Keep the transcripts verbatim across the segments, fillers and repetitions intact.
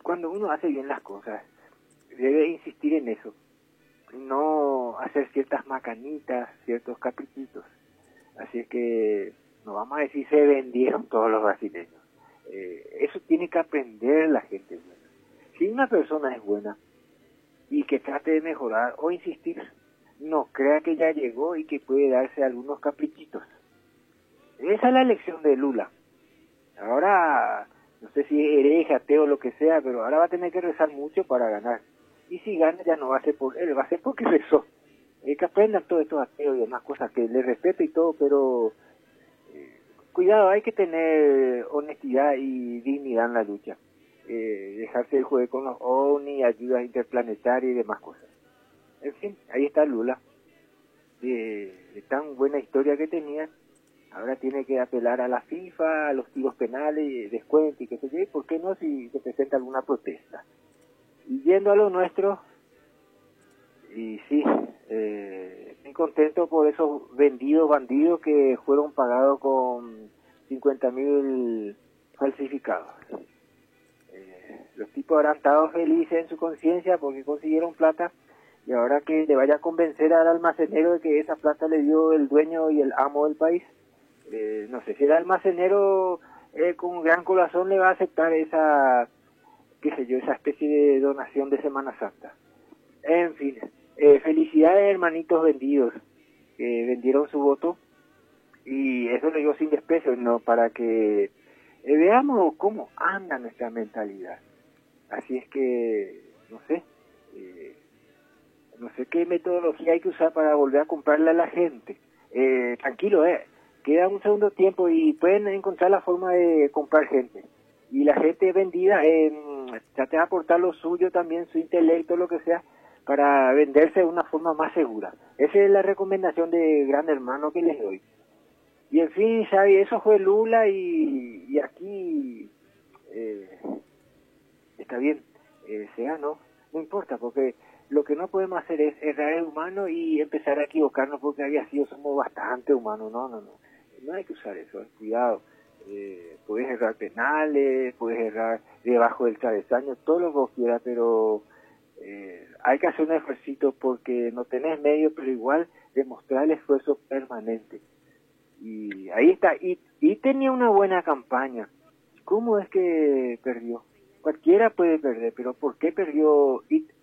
cuando uno hace bien las cosas, debe insistir en eso, no hacer ciertas macanitas, ciertos caprichitos. Así es que no vamos a decir se vendieron todos los brasileños. Eh, eso tiene que aprender la gente buena. Si una persona es buena y que trate de mejorar o insistir, no crea que ya llegó y que puede darse algunos caprichitos. Esa es la elección de Lula. Ahora, no sé si es hereje, ateo o lo que sea, pero ahora va a tener que rezar mucho para ganar. Y si gana ya no va a ser por él, va a ser porque rezó. Eh, que aprendan todos estos ateos y demás cosas, que le respeto y todo, pero eh, cuidado, hay que tener honestidad y dignidad en la lucha. Eh, dejarse de jugar con los ovnis, ayudas interplanetarias y demás cosas. En fin, ahí está Lula, de, de tan buena historia que tenía. Ahora tiene que apelar a la FIFA, a los tiros penales, descuento y qué sé yo, y por qué no si se presenta alguna protesta. Y yendo a lo nuestro, y sí, eh, estoy contento por esos vendidos bandidos que fueron pagados con cincuenta mil falsificados. Eh, los tipos habrán estado felices en su conciencia porque consiguieron plata, y ahora que le vaya a convencer al almacenero de que esa plata le dio el dueño y el amo del país, eh, no sé si el almacenero eh, con gran corazón le va a aceptar esa, qué sé yo, esa especie de donación de Semana Santa. En fin, eh, felicidades hermanitos vendidos, que vendieron su voto, y eso lo digo sin desprecio, no, para que eh, veamos cómo anda nuestra mentalidad. Así es que, no sé, eh, no sé qué metodología hay que usar para volver a comprarle a la gente. Eh, tranquilo, eh, queda un segundo tiempo y pueden encontrar la forma de comprar gente. Y la gente vendida, eh, trate de aportar lo suyo también, su intelecto, lo que sea, para venderse de una forma más segura. Esa es la recomendación de Gran Hermano que les doy. Y en fin, Xavi, eso fue Lula y, y aquí eh, está bien, eh, se ganó, no importa, porque lo que no podemos hacer es errar el humano y empezar a equivocarnos porque había sido, somos bastante humanos, no, no, no, no hay que usar eso, eh, cuidado, eh, puedes errar penales, puedes errar debajo del travesaño, todo lo que vos quieras, pero eh, hay que hacer un esfuerzo porque no tenés medio, pero igual demostrar el esfuerzo permanente. Y ahí está, y, y tenía una buena campaña. ¿Cómo es que perdió? Cualquiera puede perder, pero ¿por qué perdió I T?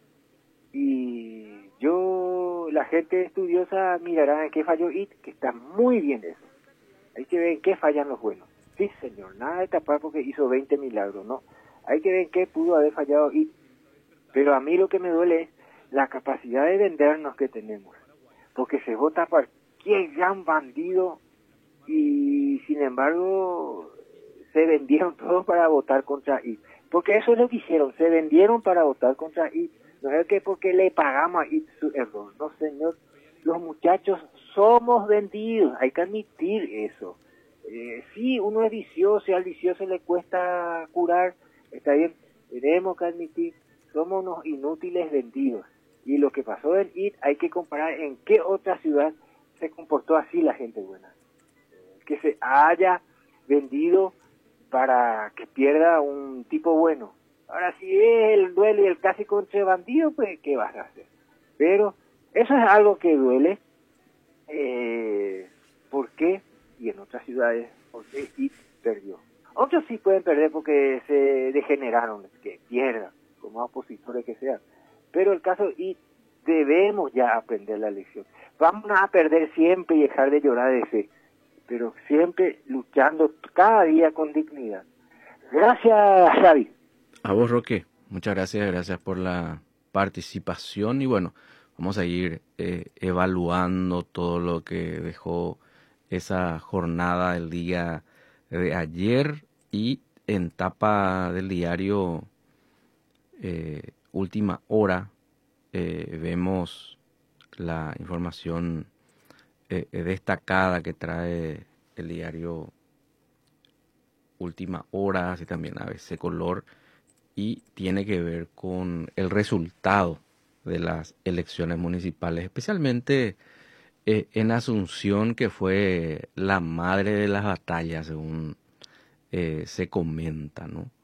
Y yo, la gente estudiosa mirará en qué falló I T, que está muy bien eso. Hay que ver en qué fallan los buenos. Sí, señor, nada de tapar porque hizo veinte milagros, ¿no? Hay que ver en qué pudo haber fallado I T. Pero a mí lo que me duele es la capacidad de vendernos que tenemos. Porque se vota cualquier gran bandido y sin embargo se vendieron todos para votar contra I T. Porque eso es lo que hicieron, se vendieron para votar contra I T. No es que porque le pagamos a I T su error, no señor. Los muchachos somos vendidos, hay que admitir eso. Eh, sí, uno es vicioso y al vicioso le cuesta curar, está bien, tenemos que admitir, somos unos inútiles vendidos. Y lo que pasó en I T hay que comparar en qué otra ciudad se comportó así la gente buena. Que se haya vendido para que pierda un tipo bueno. Ahora, si es el duelo y el casi contra bandido, pues, ¿qué vas a hacer? Pero eso es algo que duele. Eh, ¿Por qué? Y en otras ciudades, ¿por qué I T perdió? Otros sí pueden perder porque se degeneraron, que pierdan, como opositores que sean. Pero el caso I T, debemos ya aprender la lección. Vamos a perder siempre y dejar de llorar de fe, pero siempre luchando cada día con dignidad. Gracias, Xavi. A vos, Roque, muchas gracias, gracias por la participación y bueno, vamos a ir eh, evaluando todo lo que dejó esa jornada del día de ayer y en tapa del diario eh, Última Hora eh, vemos la información eh, destacada que trae el diario Última Hora, así también A B C Color, y tiene que ver con el resultado de las elecciones municipales, especialmente eh, en Asunción, que fue la madre de las batallas, según eh, se comenta, ¿no?